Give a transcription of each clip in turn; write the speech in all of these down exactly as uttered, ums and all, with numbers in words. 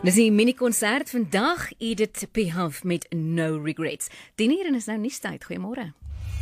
Dis die mini-konsert vandag, Edith Piaf met No Regrets. Tien uur en is nou nuustyd. Goeiemôre.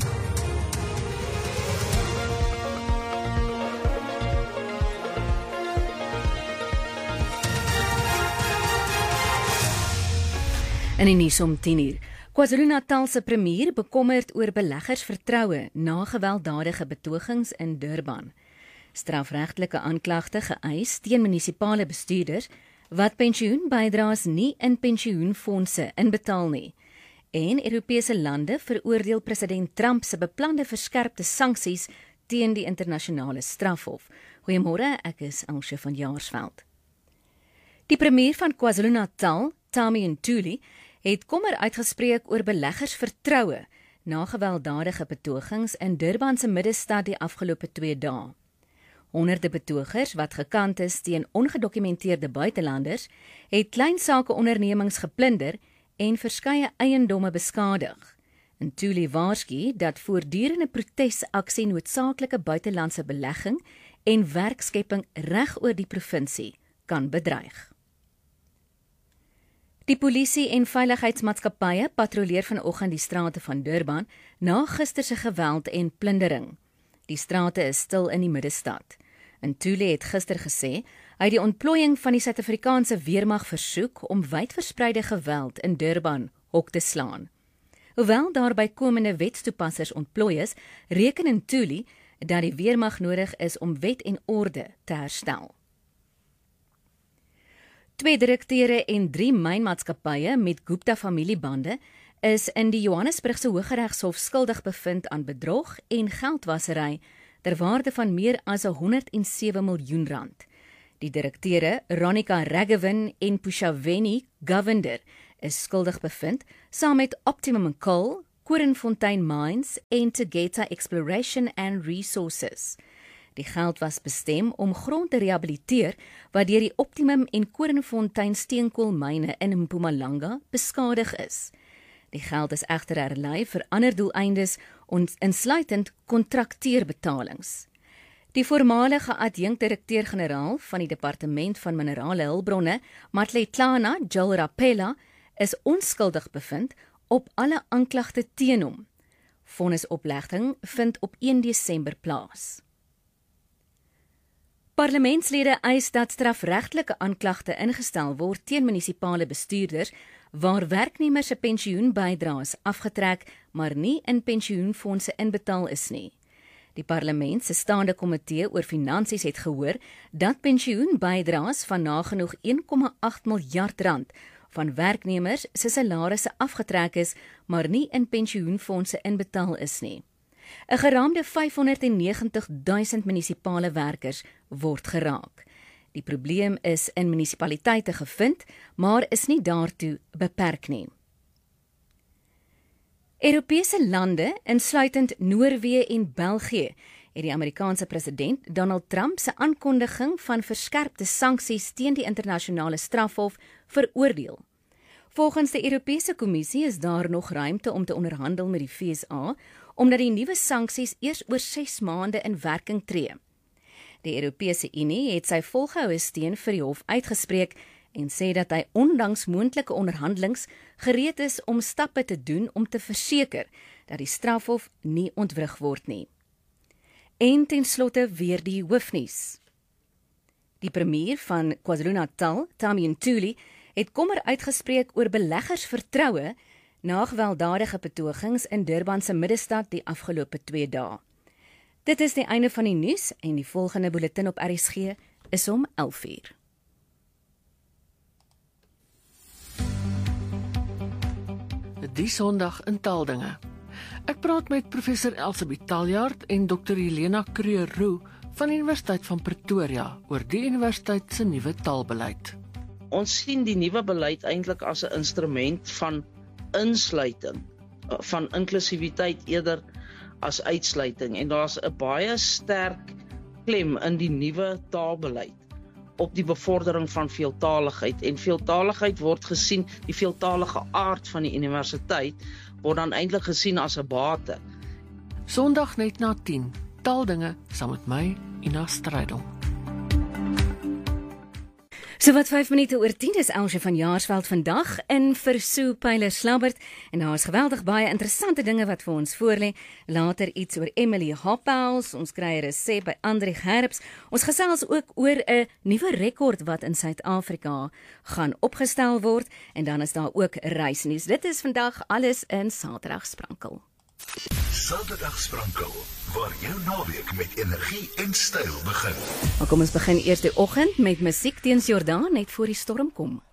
In die nuus om tien uur. KwaZulu-Natal se premier bekommerd oor beleggersvertroue na gewelddadige betogings in Durban. Strafregtelike aanklagte geëis teen munisipale bestuurders wat pensioenbydraes nie in pensioenfondse inbetaal nie. En Europese lande veroordeel president Trump se beplande verskerpte sanksies teen die internasionale strafhof. Goeiemôre, ek is Elsje van Jaarsveld. Die premier van KwaZulu-Natal, Tami Ntuli, het kommer uitgespreek oor beleggersvertroue na gewelddadige betogings in Durban se middestad die afgelope twee dae. Honderde betogers wat gekant is teen ongedokumenteerde buitelanders, het klein sakeondernemings geplunder en verskeie eiendomme beskadig. Ntuli waarsku dat voortdurende protesaksie noodsaaklike buitelandse belegging en werkskepping reg oor die provinsie kan bedreig. Die polisie en veiligheidsmaatskappye patrolleer vanoggend die strate van Durban na gister se geweld en plundering. Die strate is stil in die middestad. Ntuli het gister gesê hy die ontplooiing van die Suid-Afrikaanse weermag versoek om wydverspreide geweld in Durban hok te slaan. Hoewel daar bykomende wetstoepassers ontplooi is, reken Ntuli dat die weermag nodig is om wet en orde te herstel. Twee direkteure en drie mynmaatskappye met Gupta familiebande is in die Johannesburgse Hooggeregshof skuldig bevind aan bedrog en geldwasery ter waarde van meer as honderd en sewe miljoen rand. Die direkteure Ronika Raghavan en Pushaveni Govender is skuldig bevind saam met Optimum Coal, Korenfontein Mines en Tegeta Exploration and Resources. Die geld was bestem om grond te rehabiliteer wat deur die Optimum en Korenfontein steenkoolmyne in Mpumalanga beskadig is. Die geld is egter herlei vir ander doeleindes, insluitend kontrakteerbetalings. Die voormalige adjunkt-direkteur-generaal van die Departement van Minerale Hulpbronne, Matletlana Joel Rapella, is onskuldig bevind op alle aanklagte teen hom. Vonnisoplegging vind op een Desember plaas. Parlementslede eis dat strafregtelike aanklagte ingestel word teen munisipale bestuurders waar werknemers se pensioenbydraes afgetrek, maar nie in pensioenfondse inbetaal is nie. Die parlement se staande komitee oor finansies het gehoor dat pensioenbydraes van nagenoeg een komma agt miljard rand van werknemers se salarisse afgetrek is, maar nie in pensioenfondse inbetaal is nie. 'n Geraamde vyfhonderdnegentig duisend munisipale werkers word geraak. Die probleem is in munisipaliteite gevind, maar is nie daartoe beperk nie. Europese lande, insluitend Noorwe en België, het die Amerikaanse president Donald Trump se aankondiging van verskerpte sanksies teen die internasionale strafhof veroordeel. Volgens die Europese Kommissie is daar nog ruimte om te onderhandel met die V S A, omdat die nuwe sanksies eers oor ses maande in werking tree. Die Europese Unie het sy volgehoue steun vir die hof uitgespreek en sê dat hy ondanks moontlike onderhandelings gereed is om stappe te doen om te verseker dat die strafhof nie ontwrig word nie. En ten slotte weer die hoofnuus. Die premier van KwaZulu-Natal, Tami Ntuli, het kommer uitgespreek oor beleggersvertroue na gewelddadige betogings in Durban se middestad die afgelope twee dae. Dit is die einde van die nuus en die volgende bulletin op R S G is om elf uur. Die Sondag in Taaldinge. Ek praat met professor Elsabeth Taljaard en dokter Helena Kreur-Roux van die Universiteit van Pretoria oor die universiteit se nuwe taalbeleid. Ons sien die nuwe beleid eintlik as 'n instrument van insluiting, van inklusiwiteit eerder as uitsluiting, en daar's 'n baie sterk klem in die nuwe taalbeleid op die bevordering van veeltaligheid, en veeltaligheid word gesien, die veeltalige aard van die universiteit word dan eintlik gesien as 'n bate. Sondag net na tien, Taaldinge saam met my, Ina Strydom. So wat vyf minute oor tien is Elsje van Jaarsveld vandag in vir Sue Pyler Slabbert en daar is geweldig baie interessante dinge wat vir ons voorlê. Later iets oor Emily Hoppels, ons kry 'n resep by Andri Gerbs. Ons gesels ook oor 'n nuwe rekord wat in Suid-Afrika gaan opgestel word en dan is daar ook reisnuus. Dit is vandag alles in Saterdag Sprankel. Saterdag Sprankel, waar jou naweek met energie en styl begin. Maar kom ons begin eers die oggend met musiek teens Jordaan net voor die storm kom.